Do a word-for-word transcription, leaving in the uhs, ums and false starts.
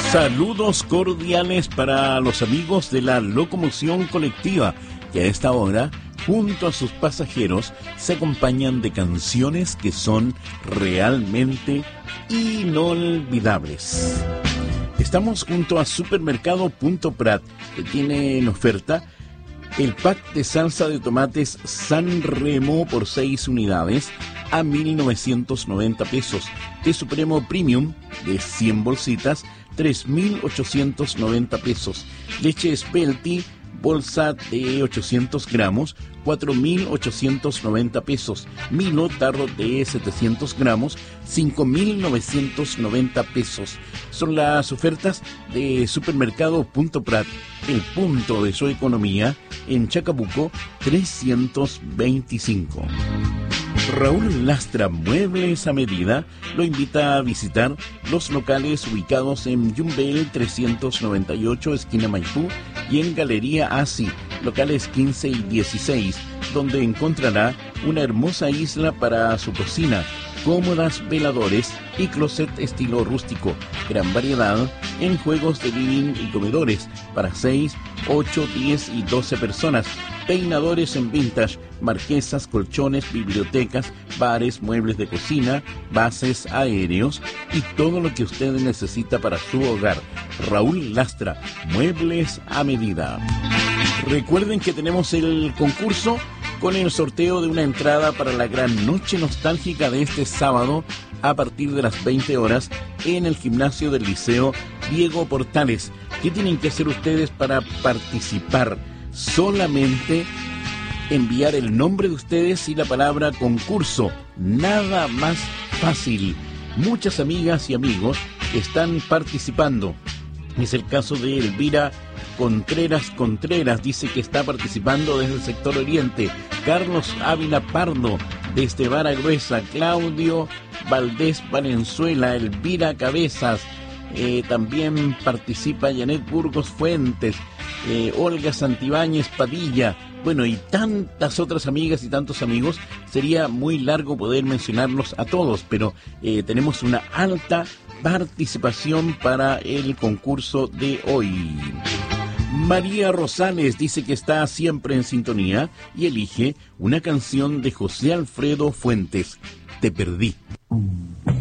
Saludos cordiales para los amigos de la locomoción colectiva, que a esta hora, junto a sus pasajeros, se acompañan de canciones que son realmente inolvidables. Estamos junto a Supermercado Punto Prat, que tiene en oferta el pack de salsa de tomates San Remo por seis unidades a mil novecientos noventa pesos. De Supremo Premium de cien bolsitas, tres mil ochocientos noventa pesos. Leche Spelti, bolsa de ochocientos gramos, cuatro mil ochocientos noventa pesos. Milo, tarro de setecientos gramos, cinco mil novecientos noventa pesos. Son las ofertas de Supermercado Punto Prat, el punto de su economía, en Chacabuco trescientos veinticinco. Raúl Lastra Muebles a Medida lo invita a visitar los locales ubicados en Yumbel trescientos noventa y ocho, esquina Maipú, y en Galería Asi, locales quince y dieciséis, donde encontrará una hermosa isla para su cocina, cómodas veladores y closet estilo rústico, gran variedad en juegos de living y comedores para seis, ocho, diez y doce personas, peinadores en vintage, marquesas, colchones, bibliotecas, bares, muebles de cocina, bases aéreos y todo lo que usted necesita para su hogar. Raúl Lastra, Muebles a Medida. Recuerden que tenemos el concurso con el sorteo de una entrada para la gran noche nostálgica de este sábado a partir de las veinte horas en el gimnasio del Liceo Diego Portales. ¿Qué tienen que hacer ustedes para participar? Solamente enviar el nombre de ustedes y la palabra concurso. Nada más fácil. Muchas amigas y amigos están participando. Es el caso de Elvira Contreras Contreras, dice que está participando desde el sector oriente. Carlos Ávila Pardo, desde Vara Gruesa. Claudio Valdés Valenzuela. Elvira Cabezas. Eh, también participa Janet Burgos Fuentes. Eh, Olga Santibáñez Padilla. Bueno, y tantas otras amigas y tantos amigos. Sería muy largo poder mencionarlos a todos, pero eh, tenemos una alta participación para el concurso de hoy. María Rosales dice que está siempre en sintonía y elige una canción de José Alfredo Fuentes, Te perdí.